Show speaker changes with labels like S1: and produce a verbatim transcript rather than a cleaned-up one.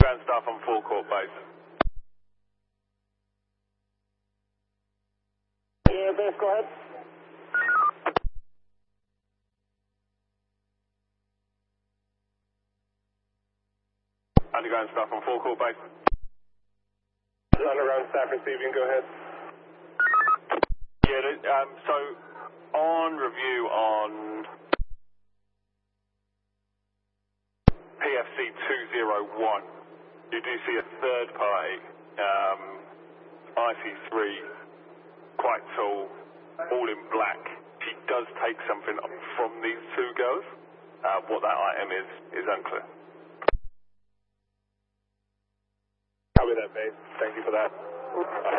S1: Underground staff on forecourt base.
S2: Yeah, base, go ahead.
S1: Underground staff on forecourt base.
S2: Underground staff receiving, go ahead.
S1: Yeah, um, so on review on P F C two oh one, you do see a third party, um, I C three, quite tall, all in black. She does take something from these two girls. Uh, what that item is, is unclear.
S2: Copy that, base. Thank you for that.